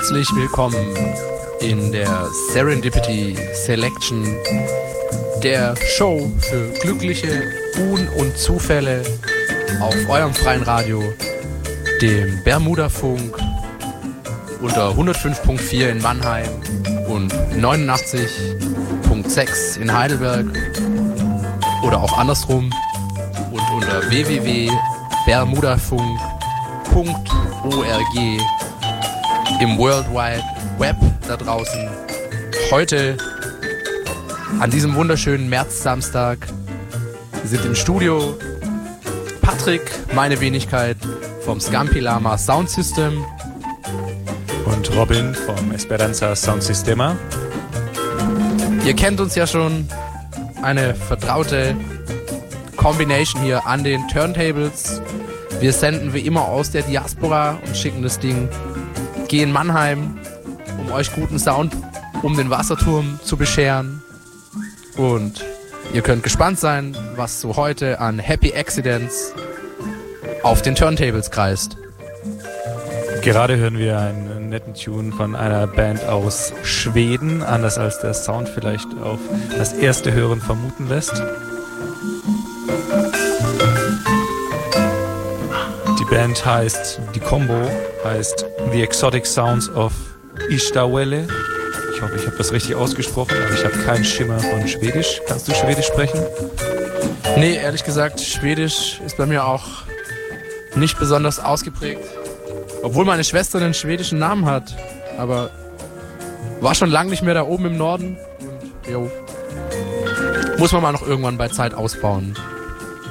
Herzlich willkommen in der Serendipity Selection, der Show für glückliche Un- und Zufälle auf eurem freien Radio, dem Bermuda-Funk unter 105.4 in Mannheim und 89.6 in Heidelberg oder auch andersrum und unter www.bermudafunk.org im World Wide Web da draußen. Heute, an diesem wunderschönen März-Samstag, sind im Studio Patrick, meine Wenigkeit, vom Scampi Lama Sound System und Robin vom Esperanza Sound Sistema. Ihr kennt uns ja schon, eine vertraute Combination hier an den Turntables. Wir senden wie immer aus der Diaspora und schicken das Ding in Mannheim, um euch guten Sound um den Wasserturm zu bescheren. Und ihr könnt gespannt sein, was so heute an Happy Accidents auf den Turntables kreist. Gerade hören wir einen netten Tune von einer Band aus Schweden, anders als der Sound vielleicht auf das erste Hören vermuten lässt. Die Band heißt, die Combo heißt The Exotic Sounds of Ishtawelle. Ich hoffe, ich habe das richtig ausgesprochen, aber ich habe keinen Schimmer von Schwedisch. Kannst du Schwedisch sprechen? Nee, ehrlich gesagt, Schwedisch ist bei mir auch nicht besonders ausgeprägt. Obwohl meine Schwester einen schwedischen Namen hat. Aber war schon lange nicht mehr da oben im Norden. Und jo, muss man mal noch irgendwann bei Zeit ausbauen.